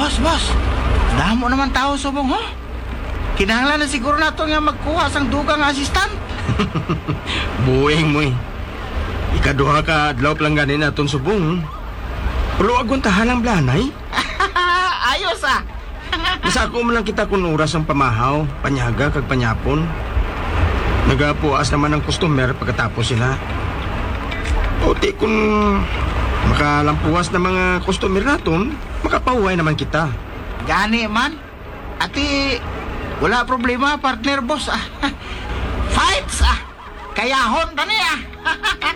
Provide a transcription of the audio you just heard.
Boss. Damo naman tao subong, ho? Kinahanglan na siguro nato nga magkuha sang dugang asistan. Bueng mo eh. Ikaduha ka adlaw lang ganin naton subong. Pero agon tahalang blanay. Ayos ah. Masa ako man lang kita kun oras ang pamahaw, panyaga kag panyapon. Nagapuas naman ang customer pagkatapos sila. Ote kung makalampuas na mga customer naton, makapahuway naman kita. Gani man. Ati, wala problema partner boss ah. Fights ah. Kayahon tani ah.